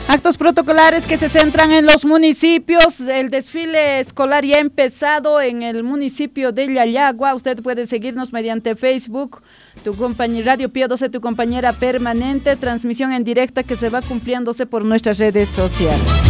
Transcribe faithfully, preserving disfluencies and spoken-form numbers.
Actos protocolares que se centran en los municipios. El desfile escolar ya ha empezado en el municipio de Yayagua. Usted puede seguirnos mediante Facebook. Tu compañera Radio Pío doce, tu compañera permanente. Transmisión en directa que se va cumpliéndose por nuestras redes sociales.